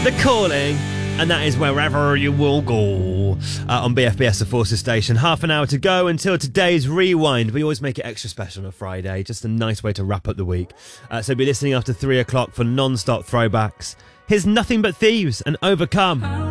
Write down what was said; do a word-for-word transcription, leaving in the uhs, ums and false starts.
The Calling, and that is Wherever You Will Go uh, on B F B S, the Forces Station. Half an hour to go until today's Rewind. We always make it extra special on a Friday, just a nice way to wrap up the week. Uh, so be listening after three o'clock for non-stop throwbacks. Here's Nothing But Thieves and Overcome.